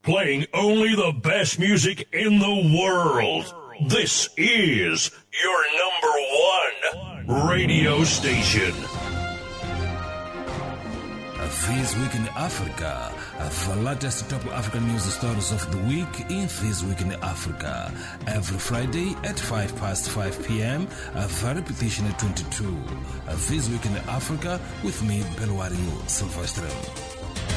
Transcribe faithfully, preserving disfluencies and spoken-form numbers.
playing only the best music in the world. This is your number one radio station. This Week in Africa, the latest top African news stories of the week in This Week in Africa. Every Friday at five past five p.m., the repetition at twenty-two. This Week in Africa with me, Belwario Silvestre.